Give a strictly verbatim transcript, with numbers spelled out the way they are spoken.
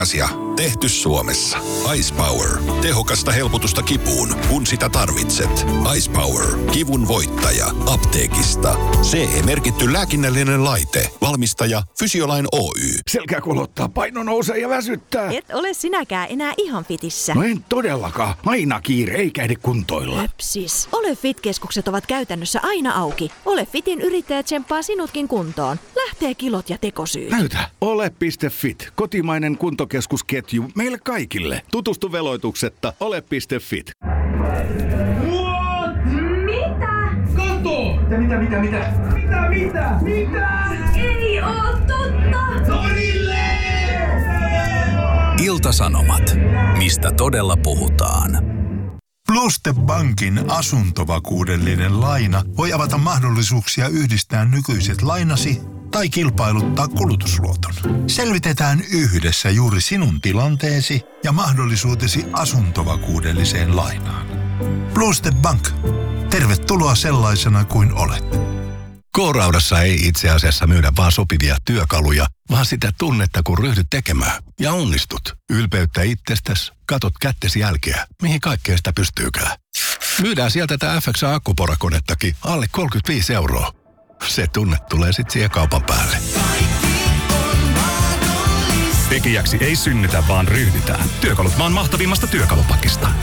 Asia. Tehty Suomessa. Ice Power. Tehokasta helpotusta kipuun, kun sitä tarvitset. Ice Power. Kivun voittaja. Apteekista. C E-merkitty lääkinnällinen laite. Valmistaja Fysiolain Oy. Selkä kolottaa, paino nousee ja väsyttää. Et ole sinäkään enää ihan fitissä. No en todellakaan. Aina kiire, eikä ehdi kuntoilla. Höpsis. Ole Fit-keskukset ovat käytännössä aina auki. Ole Fitin yrittäjä tsemppaa sinutkin kuntoon. Lähtee kilot ja tekosyyt. Näytä. Ole piste fit. Kotimainen kuntokeskusketju meille kaikille. Tutustu veloituksetta. Ole piste fit. What? Mitä? Kato! Mitä, mitä, mitä? Mitä, mitä? Mitä? Ei oo totta! Torille! Ilta-Sanomat. Mistä todella puhutaan? Pluste Bankin asuntovakuudellinen laina voi avata mahdollisuuksia yhdistää nykyiset lainasi tai kilpailuttaa kulutusluoton. Selvitetään yhdessä juuri sinun tilanteesi ja mahdollisuutesi asuntovakuudelliseen lainaan. Pluste Bank. Tervetuloa sellaisena kuin olet. K-Raudassa ei itse asiassa myydä vaan sopivia työkaluja, vaan sitä tunnetta, kun ryhdyt tekemään. Ja onnistut. Ylpeyttä itsestäsi, katot kättesi jälkeä, mihin kaikkea sitä pystyykään. Myydään sieltä tätä F X A-akkuporakonettakin alle kolmekymmentäviisi euroa. Se tunne tulee sitten siihen kaupan päälle. Tekijäksi ei synnytä, vaan ryhdytään. Työkalut maan mahtavimmasta työkalupakista.